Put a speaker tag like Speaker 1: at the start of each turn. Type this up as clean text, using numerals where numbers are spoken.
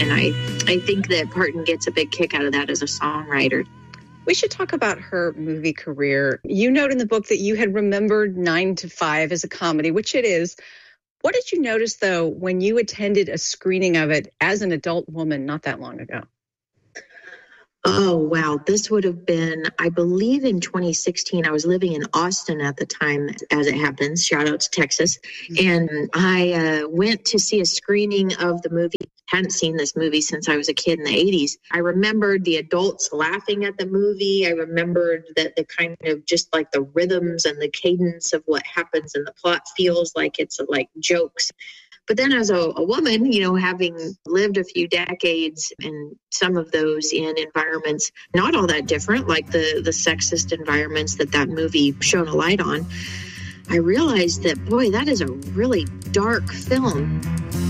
Speaker 1: And I think that Parton gets a big kick out of that as a songwriter.
Speaker 2: We should talk about her movie career. You note in the book that you had remembered 9 to 5 as a comedy, which it is. What did you notice, though, when you attended a screening of it as an adult woman not that long ago?
Speaker 1: Oh, wow. This would have been, I believe in 2016, I was living in Austin at the time, as it happens. Shout out to Texas. And I went to see a screening of the movie. Hadn't seen this movie since I was a kid in the 80s. I remembered the adults laughing at the movie. I remembered that the kind of just like the rhythms and the cadence of what happens in the plot feels like it's like jokes. But then as a woman, you know, having lived a few decades and some of those in environments not all that different, like the sexist environments that movie shone a light on, I realized that, boy, that is a really dark film.